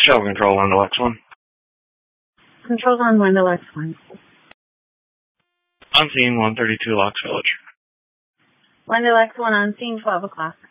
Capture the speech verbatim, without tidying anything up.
Show control on the Lex one. Controls on Window X one. On scene one thirty-two Locks Village. Window X one on scene twelve o'clock.